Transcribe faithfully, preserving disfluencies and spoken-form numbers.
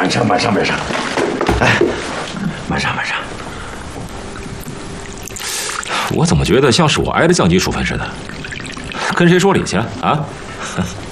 慢上，慢上，慢上。哎，慢上，慢上。 我怎么觉得像是我挨了降级处分似的？跟谁说理去啊？